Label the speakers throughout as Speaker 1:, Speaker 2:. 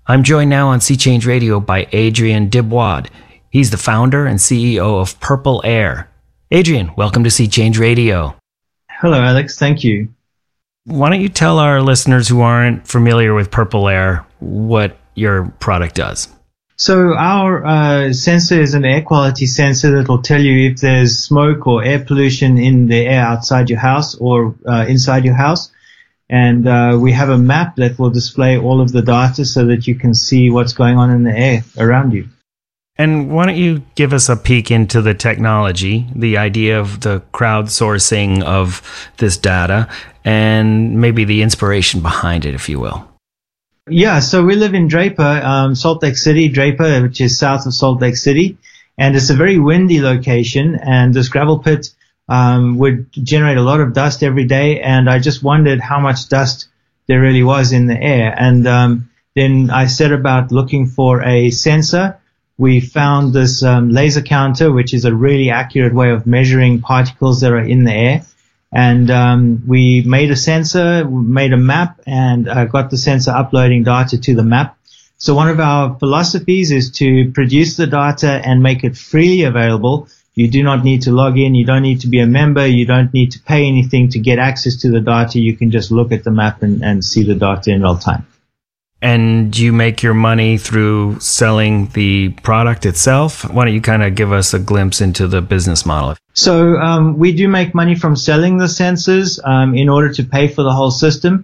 Speaker 1: I'm joined now on Sea Change Radio by Adrian Dibwad. He's the founder and CEO of Purple Air. Adrian, welcome to Sea Change Radio.
Speaker 2: Hello, Alex. Thank you.
Speaker 1: Why don't you tell our listeners who aren't familiar with Purple Air what your product does?
Speaker 2: So our sensor is an air quality sensor that will tell you if there's smoke or air pollution in the air outside your house or inside your house. And we have a map that will display all of the data so that you can see what's going on in the air around you.
Speaker 1: And why don't you give us a peek into the technology, the idea of the crowdsourcing of this data, and maybe the inspiration behind it, if you will.
Speaker 2: Yeah, so we live in Draper, Salt Lake City, Draper, which is south of Salt Lake City. And it's a very windy location, and this gravel pit would generate a lot of dust every day, and I just wondered how much dust there really was in the air. And then I set about looking for a sensor. We found this laser counter, which is a really accurate way of measuring particles that are in the air. And we made a sensor, made a map, and got the sensor uploading data to the map. So one of our philosophies is to produce the data and make it freely available. You do not need to log in. You don't need to be a member. You don't need to pay anything to get access to the data. You can just look at the map and see the data in real time.
Speaker 1: And you make your money through selling the product itself? Why don't you kind of give us a glimpse into the business model?
Speaker 2: So we do make money from selling the sensors in order to pay for the whole system.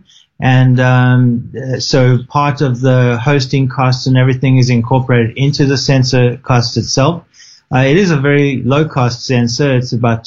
Speaker 2: And so part of the hosting costs and everything is incorporated into the sensor cost itself. It is a very low-cost sensor. It's about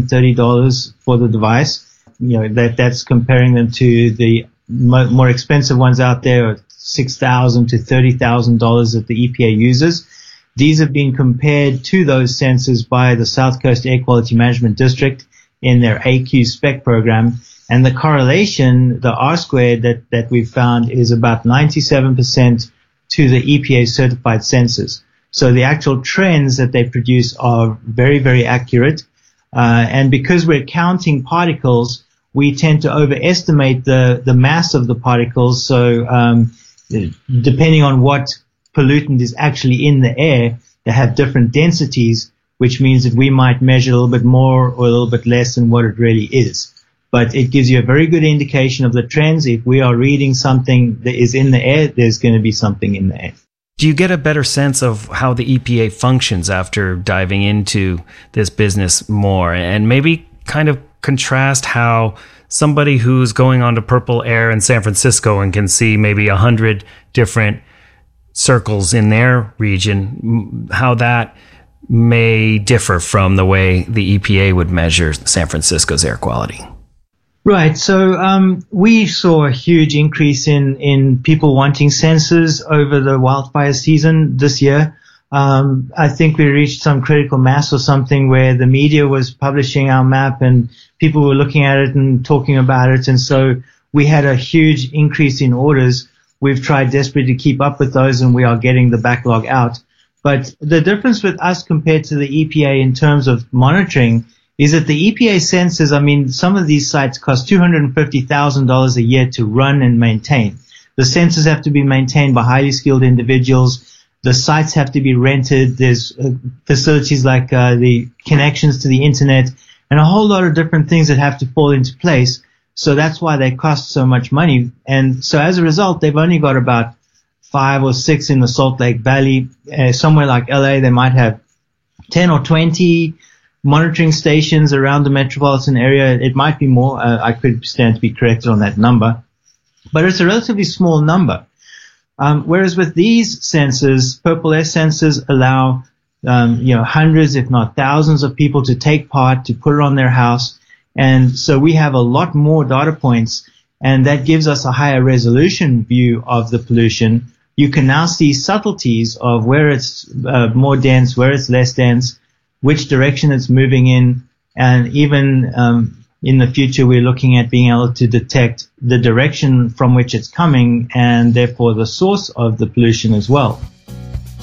Speaker 2: $230 for the device. You know, that's comparing them to the more expensive ones out there, $6,000 to $30,000 that the EPA uses. These have been compared to those sensors by the South Coast Air Quality Management District in their AQ spec program. And the correlation, the R-squared that we've found, is about 97% to the EPA certified sensors. So the actual trends that they produce are very, very accurate. And because we're counting particles, we tend to overestimate the mass of the particles. So depending on what pollutant is actually in the air, they have different densities, which means that we might measure a little bit more or a little bit less than what it really is. But it gives you a very good indication of the trends. If we are reading something that is in the air, there's going to be something in the air.
Speaker 1: Do you get a better sense of how the EPA functions after diving into this business more? And maybe kind of contrast how somebody who's going on to Purple Air in San Francisco and can see maybe 100 different circles in their region, how that may differ from the way the EPA would measure San Francisco's air quality.
Speaker 2: Right. So we saw a huge increase in people wanting sensors over the wildfire season this year. I think we reached some critical mass or something where the media was publishing our map and people were looking at it and talking about it. And so we had a huge increase in orders. We've tried desperately to keep up with those, and we are getting the backlog out. But the difference with us compared to the EPA in terms of monitoring is that the EPA sensors, I mean, some of these sites cost $250,000 a year to run and maintain. The sensors have to be maintained by highly skilled individuals. The sites have to be rented. There's facilities like the connections to the internet and a whole lot of different things that have to fall into place. So that's why they cost so much money. And so as a result, they've only got about 5 or 6 in the Salt Lake Valley. Somewhere like LA, they might have 10 or 20 monitoring stations around the metropolitan area. It might be more. I could stand to be corrected on that number. But it's a relatively small number. Whereas with these sensors, Purple Air sensors allow hundreds, if not thousands of people to take part, to put it on their house. And so we have a lot more data points, and that gives us a higher resolution view of the pollution. You can now see subtleties of where it's more dense, where it's less dense, which direction it's moving in, and even in the future we're looking at being able to detect the direction from which it's coming and therefore the source of the pollution as well.